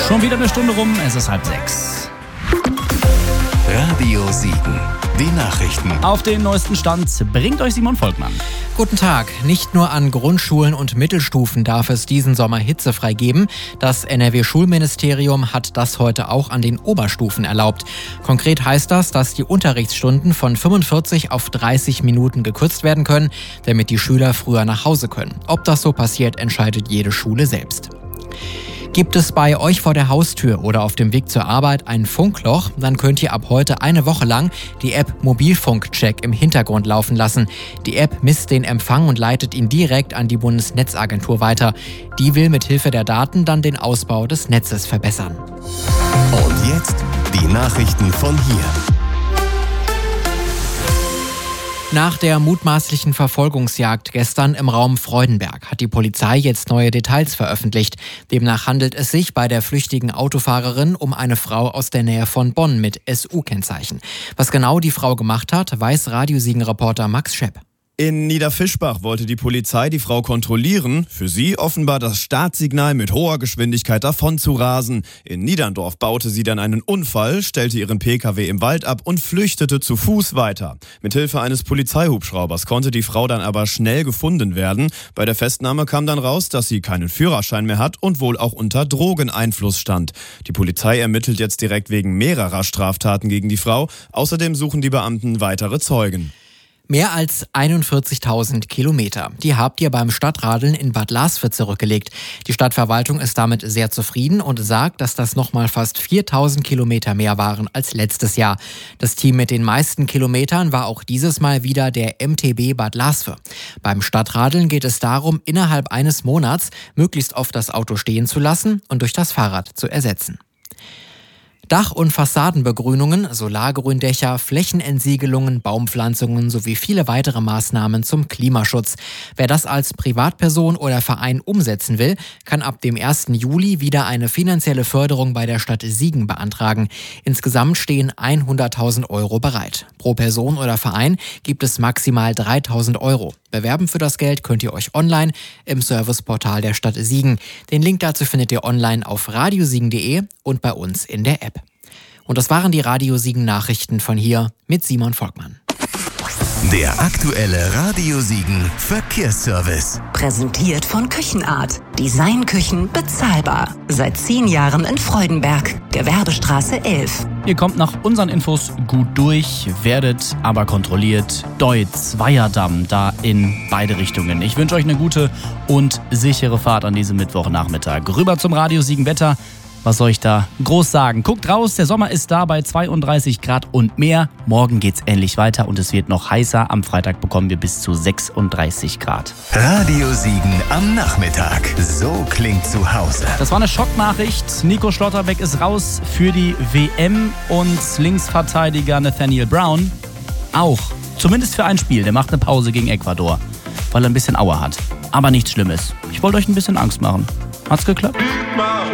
Schon wieder eine Stunde rum, es ist 5:30. Radio Siegen, die Nachrichten. Auf den neuesten Stand bringt euch Simon Volkmann. Guten Tag. Nicht nur an Grundschulen und Mittelstufen darf es diesen Sommer hitzefrei geben. Das NRW-Schulministerium hat das heute auch an den Oberstufen erlaubt. Konkret heißt das, dass die Unterrichtsstunden von 45 auf 30 Minuten gekürzt werden können, damit die Schüler früher nach Hause können. Ob das so passiert, entscheidet jede Schule selbst. Gibt es bei euch vor der Haustür oder auf dem Weg zur Arbeit ein Funkloch, dann könnt ihr ab heute eine Woche lang die App Mobilfunkcheck im Hintergrund laufen lassen. Die App misst den Empfang und leitet ihn direkt an die Bundesnetzagentur weiter. Die will mit Hilfe der Daten dann den Ausbau des Netzes verbessern. Und jetzt die Nachrichten von hier. Nach der mutmaßlichen Verfolgungsjagd gestern im Raum Freudenberg hat die Polizei jetzt neue Details veröffentlicht. Demnach handelt es sich bei der flüchtigen Autofahrerin um eine Frau aus der Nähe von Bonn mit SU-Kennzeichen. Was genau die Frau gemacht hat, weiß Radio Siegen-Reporter Max Schepp. In Niederfischbach wollte die Polizei die Frau kontrollieren. Für sie offenbar das Startsignal mit hoher Geschwindigkeit davon zu rasen. In Niederndorf baute sie dann einen Unfall, stellte ihren Pkw im Wald ab und flüchtete zu Fuß weiter. Mithilfe eines Polizeihubschraubers konnte die Frau dann aber schnell gefunden werden. Bei der Festnahme kam dann raus, dass sie keinen Führerschein mehr hat und wohl auch unter Drogeneinfluss stand. Die Polizei ermittelt jetzt direkt wegen mehrerer Straftaten gegen die Frau. Außerdem suchen die Beamten weitere Zeugen. Mehr als 41.000 Kilometer. Die habt ihr beim Stadtradeln in Bad Larsfeld zurückgelegt. Die Stadtverwaltung ist damit sehr zufrieden und sagt, dass das nochmal fast 4.000 Kilometer mehr waren als letztes Jahr. Das Team mit den meisten Kilometern war auch dieses Mal wieder der MTB Bad Larsfeld. Beim Stadtradeln geht es darum, innerhalb eines Monats möglichst oft das Auto stehen zu lassen und durch das Fahrrad zu ersetzen. Dach- und Fassadenbegrünungen, Solargründächer, Flächenentsiegelungen, Baumpflanzungen sowie viele weitere Maßnahmen zum Klimaschutz. Wer das als Privatperson oder Verein umsetzen will, kann ab dem 1. Juli wieder eine finanzielle Förderung bei der Stadt Siegen beantragen. Insgesamt stehen 100.000 Euro bereit. Pro Person oder Verein gibt es maximal 3.000 Euro. Bewerben für das Geld könnt ihr euch online im Serviceportal der Stadt Siegen. Den Link dazu findet ihr online auf radiosiegen.de und bei uns in der App. Und das waren die Radio Siegen Nachrichten von hier mit Simon Volkmann. Der aktuelle Radio Siegen Verkehrsservice. Präsentiert von Küchenart. Designküchen bezahlbar. Seit 10 Jahren in Freudenberg. Gewerbestraße 11. Ihr kommt nach unseren Infos gut durch, werdet aber kontrolliert. Deutz, Weierdamm, da in beide Richtungen. Ich wünsche euch eine gute und sichere Fahrt an diesem Mittwochnachmittag. Rüber zum Radio Siegen Wetter. Was soll ich da groß sagen? Guckt raus, der Sommer ist da bei 32 Grad und mehr. Morgen geht's ähnlich weiter und es wird noch heißer. Am Freitag bekommen wir bis zu 36 Grad. Radio Siegen am Nachmittag. So klingt zu Hause. Das war eine Schocknachricht. Nico Schlotterbeck ist raus für die WM und Linksverteidiger Nathaniel Brown auch. Zumindest für ein Spiel. Der macht eine Pause gegen Ecuador, weil er ein bisschen Aua hat. Aber nichts Schlimmes. Ich wollte euch ein bisschen Angst machen. Hat's geklappt?